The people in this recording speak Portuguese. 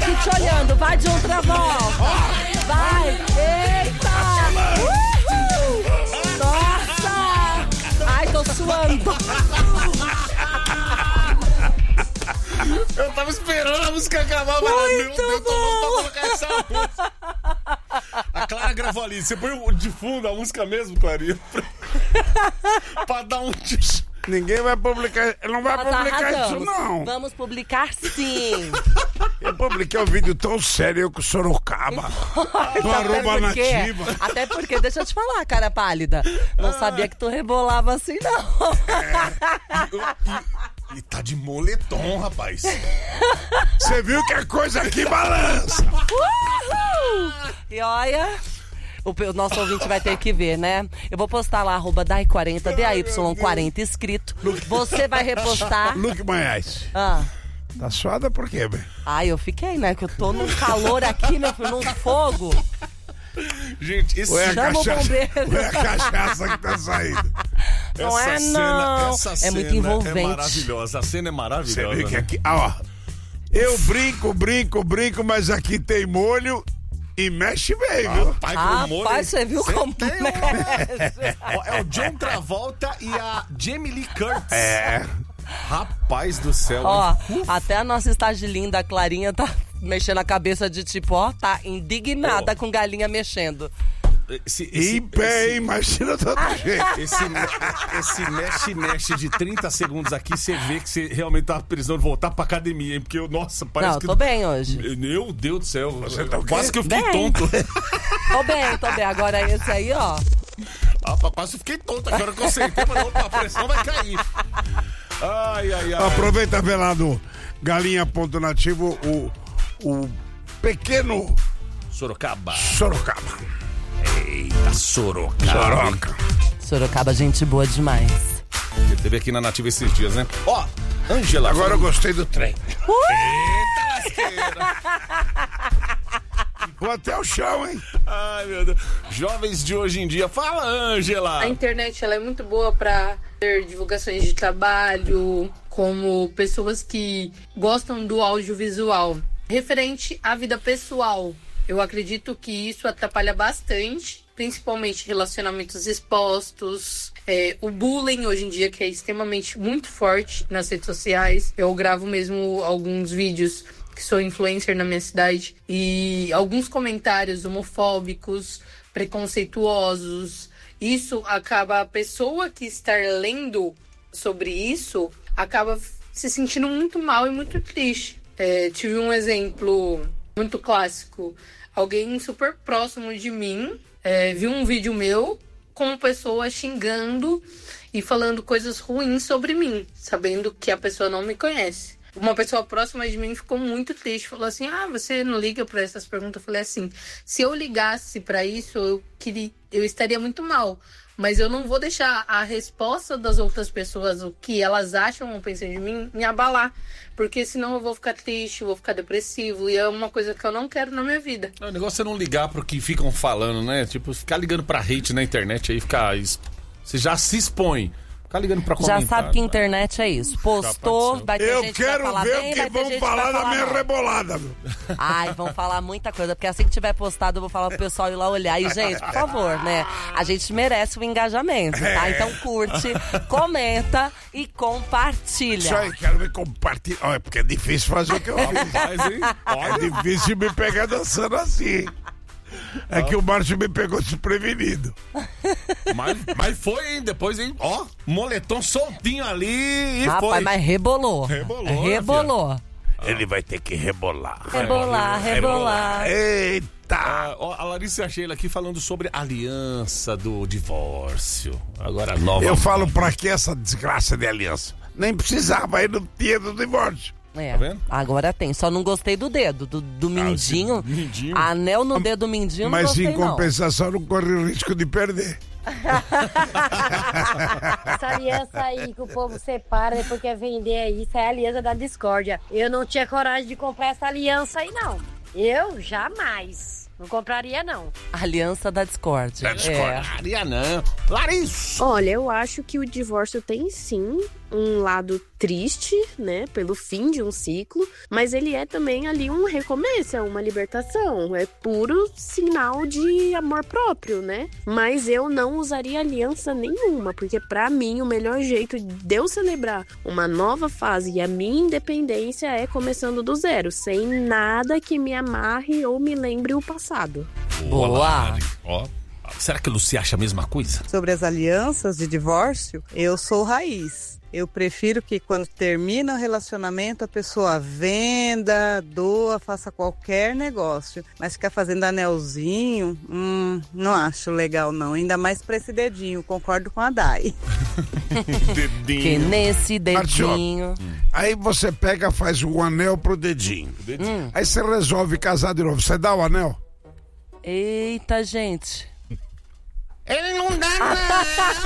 aqui te olhando. Vai de outra volta. Vai. Eita. Uhul. Nossa. Ai, tô suando. Eu tava esperando a música acabar, mas meu Deus, tô louco pra colocar essa música. A Clara gravou ali. Você põe de fundo a música mesmo, Clarinha? Pra dar um... Ninguém vai publicar. Não vai publicar isso, arrasamos. não. Vamos publicar sim. Eu publiquei um vídeo tão sério com Sorocaba. Do arroba nativa. Até porque, deixa eu te falar, cara pálida. Não sabia que tu rebolava assim, não. E tá de moletom, rapaz. Você viu que a coisa aqui balança. Uhul! E olha... O nosso ouvinte vai ter que ver, né? Eu vou postar lá, @DAI40, DAY40 escrito. Você vai repostar. Luke Manhães. Tá suada por quê, velho? Ai, eu fiquei, né? Que eu tô num calor aqui, meu filho, num fogo. Gente, esse... Chama o bombeiro. Ou é a cachaça que tá saindo? Não é, não. Essa É cena muito envolvente. É maravilhosa. A cena é maravilhosa. Você vê que né? aqui... Ó, eu brinco, mas aqui tem molho... E mexe bem, viu? Rapaz, você viu como mexe? É o John Travolta e a Jamie Lee Curtis. É. Rapaz do céu. Ó, até a nossa estágio linda, a Clarinha, tá mexendo a cabeça de tipo, ó, tá indignada com galinha mexendo. Em pé, imagina do outro jeito. Esse mexe de 30 segundos aqui, você vê que você realmente tá precisando voltar pra academia, hein? Porque, nossa, parece não, que... tô bem hoje. Meu Deus do céu. Você tá quase que eu fiquei bem. tonto. Tô bem. Agora esse aí, ó. Quase eu fiquei tonto. Agora que eu sentei, mas opa, a pressão vai cair. Ai. Aproveita, Velado, galinha.nativo, o pequeno Sorocaba. Eita, Sorocaba. Sorocaba, gente boa demais. Teve aqui na Nativa esses dias, né? Ó, Ângela. Agora eu gostei do trem. Eita lasqueira. Ficou até o chão, hein? Ai, meu Deus. Jovens de hoje em dia. Fala, Ângela. A internet ela é muito boa para ter divulgações de trabalho, como pessoas que gostam do audiovisual. Referente à vida pessoal, eu acredito que isso atrapalha bastante, principalmente relacionamentos expostos, o bullying hoje em dia, que é extremamente muito forte nas redes sociais. Eu gravo mesmo alguns vídeos, que sou influencer na minha cidade, e alguns comentários homofóbicos, preconceituosos. Isso acaba, a pessoa que está lendo sobre isso, acaba se sentindo muito mal e muito triste. Tive um exemplo muito clássico. Alguém super próximo de mim viu um vídeo meu com pessoa xingando e falando coisas ruins sobre mim, sabendo que a pessoa não me conhece. Uma pessoa próxima de mim ficou muito triste, falou assim: você não liga para essas perguntas? Eu falei assim: se eu ligasse para isso, eu estaria muito mal. Mas eu não vou deixar a resposta das outras pessoas, o que elas acham ou pensam de mim, me abalar. Porque senão eu vou ficar triste, eu vou ficar depressivo. E é uma coisa que eu não quero na minha vida. O negócio é não ligar pro que ficam falando, né? Tipo, ficar ligando pra hate na internet aí, você já se expõe. Ficar ligando pra comentar. Já sabe que internet é isso. Postou, vai ter gente que vai falar bem, Eu quero ver o que vão falar da minha rebolada, meu. Ai, vão falar muita coisa, porque assim que tiver postado, eu vou falar pro pessoal ir lá olhar. E, gente, por favor, né? A gente merece o engajamento, tá? Então curte, comenta e compartilha. Isso aí, quero ver compartilhar. Olha, porque é difícil fazer o que eu fiz. É difícil me pegar dançando assim. É que o Márcio me pegou desprevenido. Mas foi, hein? Depois, hein? Ó, moletom soltinho ali e rapaz, foi. mas rebolou. Rebolou. Ele vai ter que rebolar. Rebolar. Eita! A Larissa Sheila aqui falando sobre aliança do divórcio. Agora nova. Eu falo pra que essa desgraça de aliança? Nem precisava ir no dia do divórcio. Tá vendo? Agora tem. Só não gostei do dedo, do mindinho. Mindinho. Anel no dedo do mindinho, mas não gostei, em compensação não corre o risco de perder. Essa aliança aí que o povo separa depois quer vender aí, isso é a aliança da discórdia. Eu não tinha coragem de comprar essa aliança aí, não. Eu jamais. Não compraria, não. Aliança da discórdia. Maria não. Larissa! Olha, eu acho que o divórcio tem sim um lado triste, né, pelo fim de um ciclo, mas ele é também ali um recomeço, é uma libertação, é puro sinal de amor próprio, né? Mas eu não usaria aliança nenhuma, porque pra mim o melhor jeito de eu celebrar uma nova fase e a minha independência é começando do zero, sem nada que me amarre ou me lembre o passado. Boa! Ó, será que a Lucy acha a mesma coisa? Sobre as alianças de divórcio, eu sou raiz. Eu prefiro que quando termina o relacionamento a pessoa venda, doa, faça qualquer negócio. Mas ficar fazendo anelzinho, não acho legal não. Ainda mais pra esse dedinho, concordo com a Dai. Dedinho. Que nesse dedinho... Aí você pega, faz um anel pro dedinho. Aí você resolve casar de novo. Você dá o anel? Eita, gente. Ele não dá nada.